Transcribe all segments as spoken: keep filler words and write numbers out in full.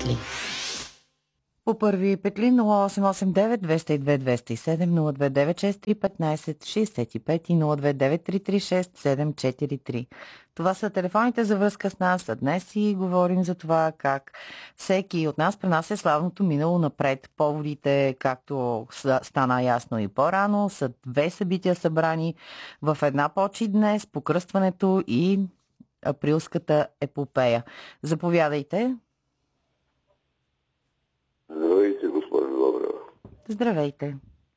петли. По първи петли нула осем осем девет двеста и две двеста и седем, нула две девет шест три петнайсет шейсет и пет и нула две девет три три шест седем четири три. Това са телефоните за връзка с нас, а днес си говорим за това как всеки от нас пренася славното минало напред. Поводите, както стана ясно и по-рано, са две събития събрани в една почи днес, покръстването и априлската епопея. Заповядайте. Здравейте, госпожо Добрева. Здравейте.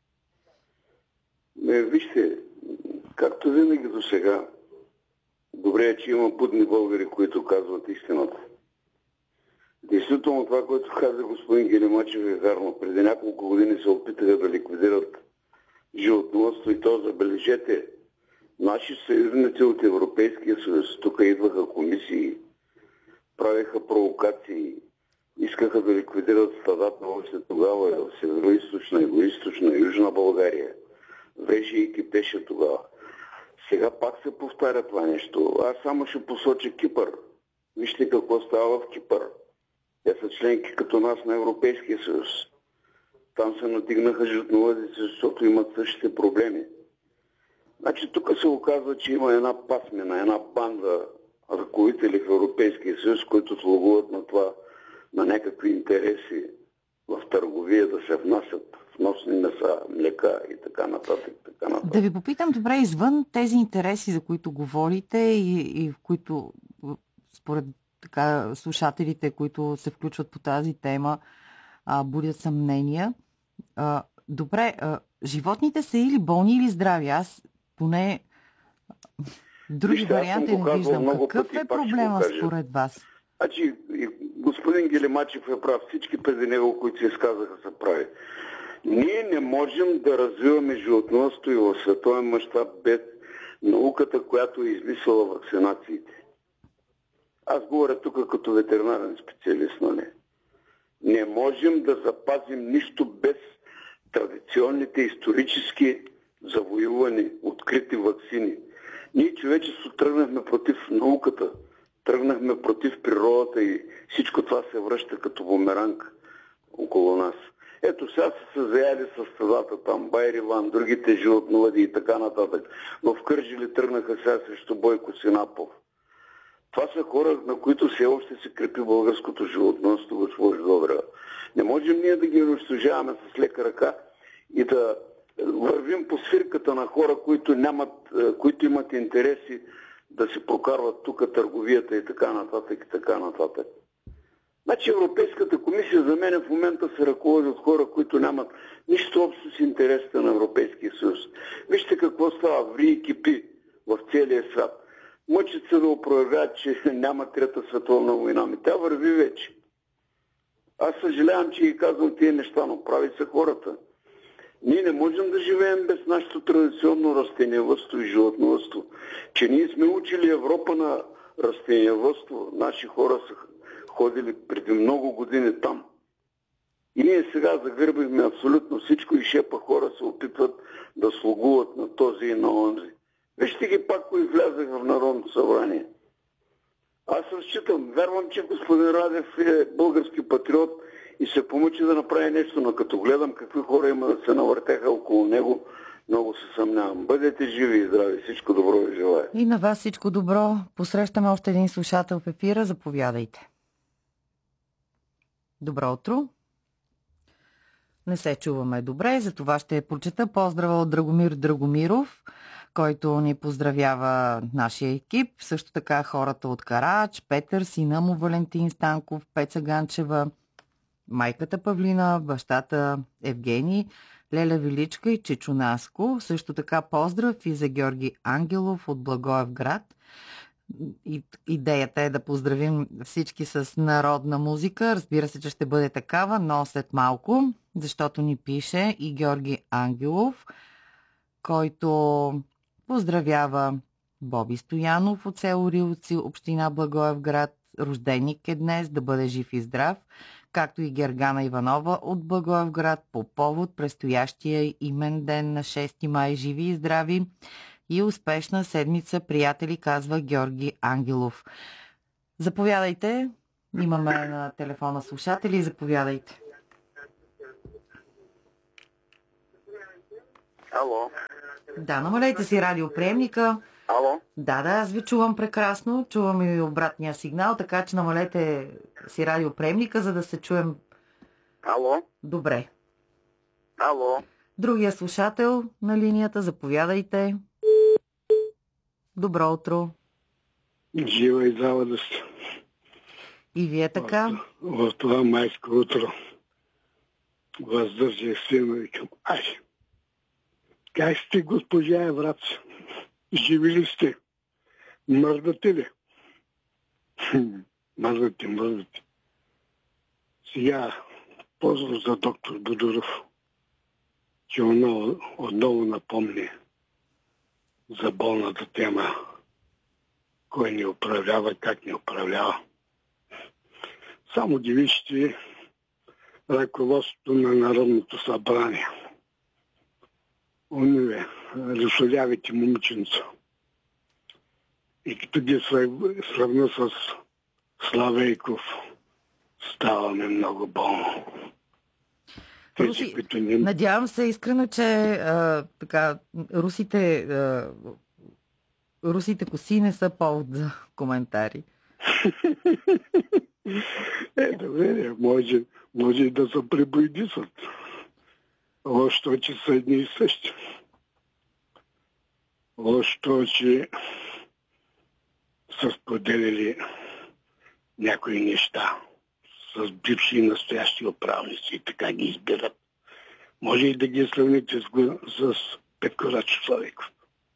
Не, вижте, както винаги до сега, добре е, че има будни българи, които казват истината. Действително това, което каза господин Гелемачев е вярно. Преди няколко години се опитаха да ликвидират животновъдство и то, забележете, наши съюзници от Европейския съюз, тук идваха комисии, правеха провокации, искаха да ликвидират стадата още тогава в Северо-Источна, Юго-Источна, Южна България. Вреше и кипеше тогава. Сега пак се повтаря това нещо. Аз само ще посоча Кипър. Вижте какво става в Кипър. Те са членки като нас на Европейския съюз. Там се надигнаха животновъдици, защото имат същите проблеми. Значи тук се оказва, че има една пасмина, една банда ръководители в Европейския съюз, които слугуват на това, на някакви интереси в търговия да се внасят вносни меса, млека и така нататък. Така нататък. Да ви попитам, добре, извън тези интереси, за които говорите и, и в които според така, слушателите, които се включват по тази тема, а, будят съмнения. А, добре, а, животните са или болни, или здрави. Аз поне други Вижте, варианти не виждам. Какъв е проблема според вас? Значи, господин Гелемачев е прав. Всички преди него, които се изказаха, са прави. Ние не можем да развиваме животновъдство и в световен мащаб без науката, която е измислила вакцинациите. Аз говоря тук като ветеринарен специалист, нали? Не можем да запазим нищо без традиционните исторически завоювани, открити ваксини. Ние човечество тръгнахме против науката, тръгнахме против природата и всичко това се връща като бумеранг около нас. Ето сега са се заяли с стадата там, Байриван, другите животновъди и така нататък. Но в Кърджали тръгнаха сега срещу Бойко Синапов. Това са хора, на които все още се крепи българското животновъдство, госпожо Добрева. Не можем ние да ги унищожаваме с лека ръка и да вървим по свирката на хора, които, нямат, които имат интереси да се прокарват тук търговията и така нататък и така нататък. Значи Европейската комисия за мен в момента се ръководи от хора, които нямат нищо общо с интересите на Европейския съюз. Вижте какво става, ври и кипи в целия свят. Мъчат се да опровергат, че няма трета световна война. Ми тя върви вече. Аз съжалявам, че ги казвам тия неща, но прави са хората. Ние не можем да живеем без нашето традиционно растениевъдство и животновъдство. Че ние сме учили Европа на растениевъдство. Наши хора са ходили преди много години там. И ние сега загърбихме абсолютно всичко и шепа хора се опитват да слугуват на този и на онзи. Вижте ги пак, кои влязаха в Народното събрание. Аз разчитам, вярвам, че господин Радев е български патриот и се помъчи да направи нещо, но като гледам какви хора има да се навъртеха около него, много се съмнявам. Бъдете живи и здрави. Всичко добро ви желая. И на вас всичко добро. Посрещаме още един слушател в ефира. Заповядайте. Добро утро. Не се чуваме добре, затова ще прочета поздрава от Драгомир Драгомиров, който ни поздравява нашия екип. Също така хората от Карач, Петър, сина му Валентин Станков, Пеца Ганчева, майката Павлина, бащата Евгений, Леля Величка и Чичо Наско. Също така поздрав и за Георги Ангелов от Благоевград. И, идеята е да поздравим всички с народна музика. Разбира се, че ще бъде такава, но след малко, защото ни пише и Георги Ангелов, който поздравява Боби Стоянов от село Рилци, община Благоевград. Рожденик е днес, да бъде жив и здрав, както и Гергана Иванова от Благоевград по повод предстоящия имен ден на шести май. Живи и здрави и успешна седмица, приятели, казва Георги Ангелов. Заповядайте, Имаме на телефона слушатели. Заповядайте. Ало. Да, намалете си радиоприемника. Ало. Да, да, аз ви чувам прекрасно. Чувам и обратния сигнал, така че намалете си радиоприемника, за да се чуем Ало. добре. Ало. Другия слушател на линията, заповядайте. Добро утро. Жива и здрава да сте. И вие така? В, в това майско утро въздържах сина и викам, ай, как сте, госпожа Еврац? Живи ли сте? Мърдате ли? Мърдате, мърдате. Сега поздрав за доктор Будуров, че отново, отново напомни за болната тема. Кой ни управлява, как ни управлява. Само ги вижте ръководството на Народното събрание. Ониве, разшалявите момиченца. И като ги сравня с Славейков, ставаме много болно. Тези, Руси, които не... Надявам се искрено, че а, така, русите, а, русите коси не са повод за коментари. Е, добре, може, може и да се пребоядисат. Лошото, че са едни и същи. Лошото, че са споделили някои неща с бивши и настоящи управници и така ги избират. Може и да ги сравните с, с Петко Рачов Славейков.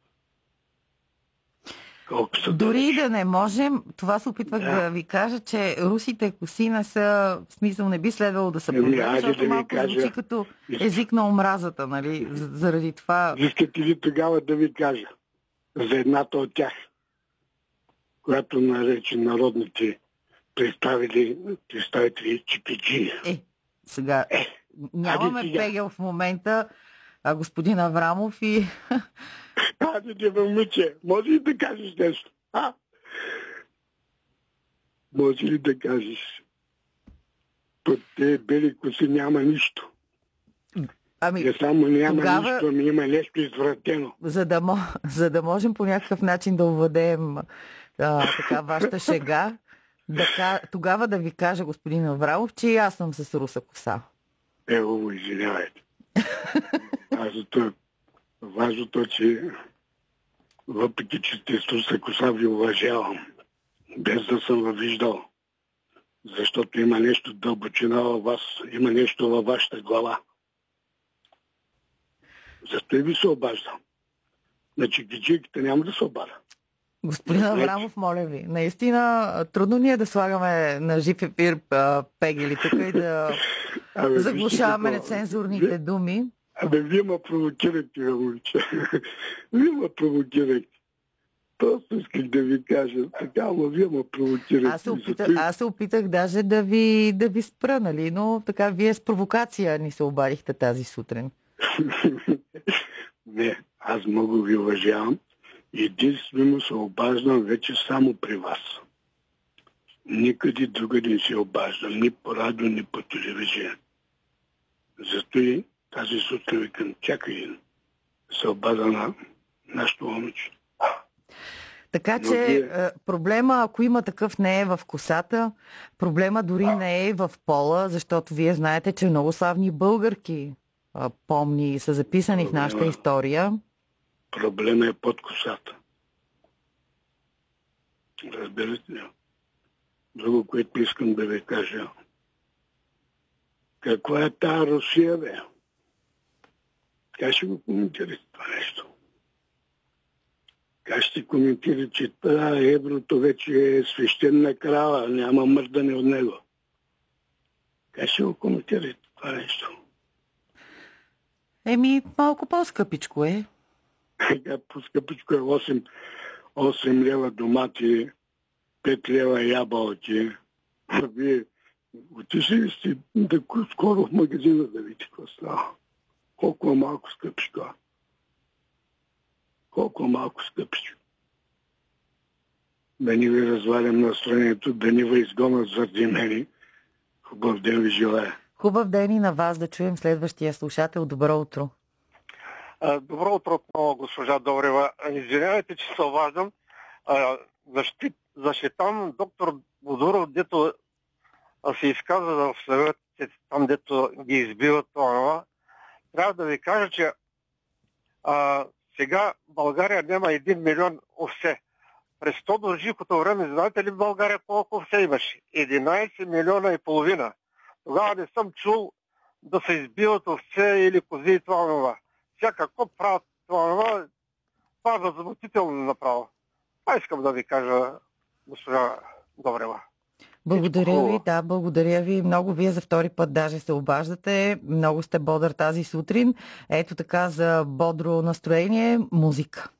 Колко са Дори далеч. и да не можем, това се опитвах да, да ви кажа, че русите коси не са, в смисъл не би следвало да са Ами, проблем, айде защото да ви малко кажа. звучи като език на омразата, нали? З- Заради това... Искате ли тогава да ви кажа за едната от тях, която нарече народните представители, представители чипиджи. Е, сега Е, нямаме аде сега. Пегел в момента, а господин Аврамов и... Аде, де, момиче, може ли да кажеш нещо? А? Може ли да кажеш? Под те бели коси няма нищо. Ами, Не само няма тогава- нищо, ами има нещо извратено. за да, мо... за да можем по някакъв начин да овладеем а, така вашата шега, да, ка- тогава да ви кажа, господин Аврамов, че и аз съм с руса коса. Е, ово, извинявайте. Важното, важното е, че въпреки, че сте с руса коса, ви уважавам. Без да съм ви виждал. Защото има нещо дълбочина във вас, има нещо във вашата глава. Зато и ви се обаждам. Значи гиджиките няма да се обада. Господин Знаете. Аврамов, моля ви, наистина трудно ни е да слагаме на жив ефир а, пегели тук и да Абе, заглушаваме вижте какво. нецензурните Вие- думи. Абе, вие ме провокирате, бе, момиче. Вие ме провокирате. Просто исках да ви кажа така, ама вие ме провокирате. Аз се, опитах, Зато и- аз се опитах даже да ви, да ви спра, нали? Но така вие с провокация ни се обадихте тази сутрин. Не, аз много ви уважавам. Единствено се обаждам вече само при вас. Никъде другаде не се обаждам. Ни по радио, ни по телевизия. Зато и тази сутрин викам, чакай, се обада на нашето момиче. Така Но че вие- е, проблема, ако има такъв, не е в косата, проблема дори не е в пола, защото вие знаете, че много славни българки а, помни са записани в нашата Проблема. история. Проблема е под косата. Разбирате ли? Друго, което искам да ви кажа. Каква е тази Русия, бе? Как ще го коментирате това нещо? Как ще коментирате, че това еврото вече е свещена крава, няма мърдане от него? Как ще го коментирате това нещо? Еми, малко по-скъпичко е. Сега по-скъпичко е осем, осем лева домати, пет лева ябълки. А вие отишли ли сте да, скоро в магазина да видите какво става? Колко е малко скъпичко. Колко е малко скъпичко. да ни ви развалям настроението, да ни ви изгонят заради мене. Хубав ден ви желая. Хубав ден и на вас, да чуем следващия слушател. Добро утро. Добро утро отново, госпожа Добрева. Извинявайте, че се обаждам. Защит, защитам доктор Бодуров, дето се изказа в съветите, там дето ги избиват това. Трябва да ви кажа, че а, сега България няма един милион овце. През Тодор Живкото време, знаете ли в България колко овце имаше? единайсет милиона и половина. Тогава не съм чул да се избиват овце или кози и това това. Сега какво правят това това? Това е възмутително направо. Това искам да ви кажа, госпожа Добрева. Благодаря ви, да, благодаря ви. Много вие за втори път даже се обаждате. Много сте бодър тази сутрин. Ето така за бодро настроение музика.